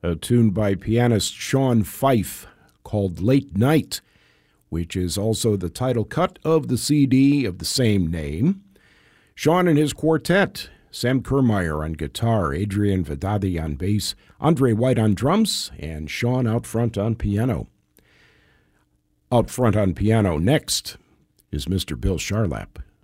a tune by pianist Sean Fife called Late Night, which is also the title cut of the CD of the same name. Sean and his quartet, Sam Kermeyer on guitar, Adrian Vedadi on bass, Andre White on drums, and Sean out front on piano. Out front on piano next is Mr. Bill Charlap.